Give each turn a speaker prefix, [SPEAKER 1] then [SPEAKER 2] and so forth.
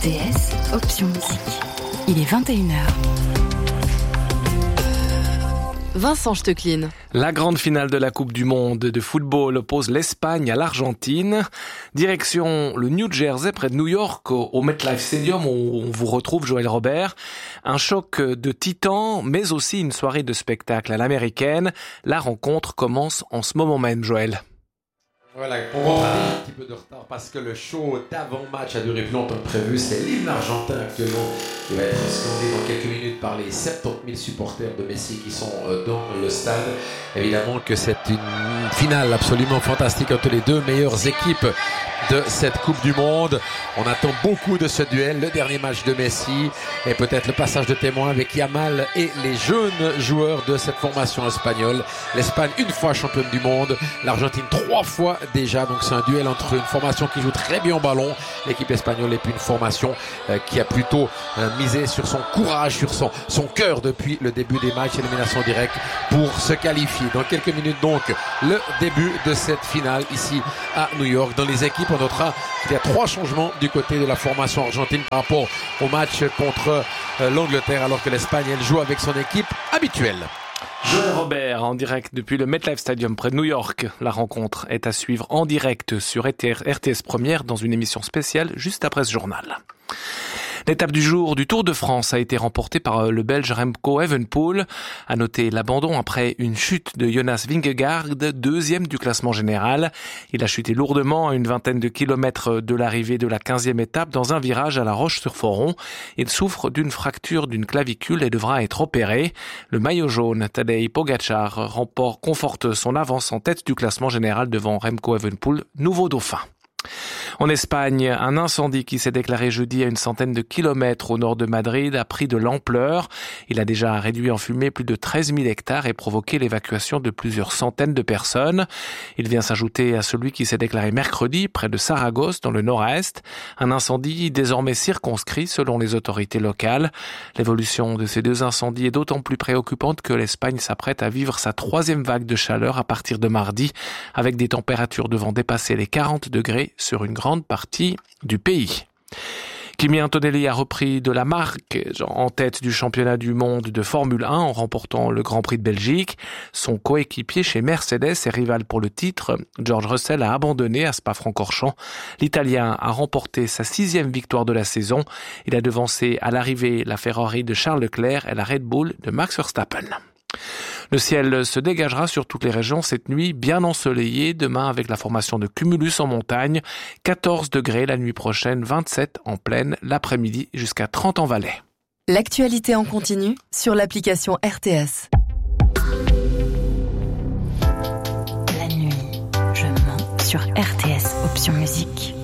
[SPEAKER 1] RTS, option musique. Il est 21h. Vincent Stecklin.
[SPEAKER 2] La grande finale de la Coupe du Monde de football oppose l'Espagne à l'Argentine. Direction le New Jersey, près de New York, au MetLife Stadium, où on vous retrouve Joël Robert. Un choc de titans, mais aussi une soirée de spectacle à l'américaine. La rencontre commence en ce moment même, Joël.
[SPEAKER 3] Voilà, on va prendre un petit peu de retard parce que le show d'avant-match a duré plus longtemps que prévu. C'est l'hymne argentin actuellement qui va être scandé dans quelques minutes par les 70 000 supporters de Messi qui sont dans le stade. Évidemment que c'est une finale absolument fantastique entre les deux meilleures équipes de cette Coupe du Monde. On attend beaucoup de ce duel, le dernier match de Messi et peut-être le passage de témoin avec Yamal et les jeunes joueurs de cette formation espagnole. L'Espagne, une fois championne du monde, l'Argentine 3 fois déjà, donc c'est un duel entre une formation qui joue très bien au ballon, l'équipe espagnole, et puis une formation qui a plutôt misé sur son courage, sur son cœur depuis le début des matchs, élimination directe pour se qualifier. Dans quelques minutes donc, le début de cette finale ici à New York. Dans les équipes, on notera qu'il y a 3 changements du côté de la formation argentine par rapport au match contre l'Angleterre, alors que l'Espagne, elle joue avec son équipe habituelle.
[SPEAKER 2] Joël Robert, en direct depuis le MetLife Stadium près de New York. La rencontre est à suivre en direct sur RTS Première dans une émission spéciale juste après ce journal. L'étape du jour du Tour de France a été remportée par le Belge Remco Evenepoel. À noter l'abandon après une chute de Jonas Vingegaard, deuxième du classement général. Il a chuté lourdement à une vingtaine de kilomètres de l'arrivée de la 15e étape dans un virage à La Roche-sur-Foron. Il souffre d'une fracture d'une clavicule et devra être opéré. Le maillot jaune, Tadej Pogačar, conforte son avance en tête du classement général devant Remco Evenepoel, nouveau dauphin. En Espagne, un incendie qui s'est déclaré jeudi à une centaine de kilomètres au nord de Madrid a pris de l'ampleur. Il a déjà réduit en fumée plus de 13 000 hectares et provoqué l'évacuation de plusieurs centaines de personnes. Il vient s'ajouter à celui qui s'est déclaré mercredi près de Saragosse dans le nord-est. Un incendie désormais circonscrit selon les autorités locales. L'évolution de ces 2 incendies est d'autant plus préoccupante que l'Espagne s'apprête à vivre sa 3e vague de chaleur à partir de mardi, avec des températures devant dépasser les 40 degrés sur une grande partie du pays. Kimi Antonelli a repris de la marque en tête du championnat du monde de Formule 1 en remportant le Grand Prix de Belgique. Son coéquipier chez Mercedes et rival pour le titre, George Russell, a abandonné à Spa-Francorchamps. L'Italien a remporté sa 6e victoire de la saison. Il a devancé à l'arrivée la Ferrari de Charles Leclerc et la Red Bull de Max Verstappen. Le ciel se dégagera sur toutes les régions cette nuit, bien ensoleillé. Demain, avec la formation de cumulus en montagne, 14 degrés la nuit prochaine, 27 en plaine l'après-midi, jusqu'à 30 en Valais.
[SPEAKER 1] L'actualité en continu sur l'application RTS. La nuit, je mens sur RTS, option musique.